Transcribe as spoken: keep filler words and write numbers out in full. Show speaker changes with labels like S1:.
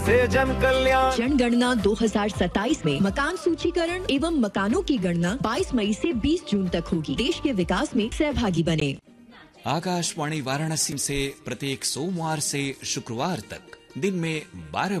S1: से जन कल्याण।
S2: जनगणना दो हज़ार सत्ताईस में मकान सूचीकरण एवं मकानों की गणना बाईस मई से बीस जून तक होगी। देश के विकास में सहभागी बने।
S3: आकाशवाणी वाराणसी से प्रत्येक सोमवार से शुक्रवार तक दिन में बारह